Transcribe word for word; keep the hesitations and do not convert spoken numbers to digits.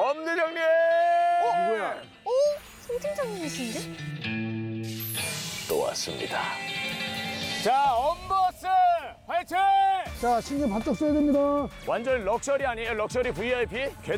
엄대장님! 누구야? 오? 송 팀장님이신데? 또 왔습니다. 자, 엄버스 화이팅! 자, 신경 바짝 써야 됩니다. 완전 럭셔리 아니에요? 럭셔리 브이아이피?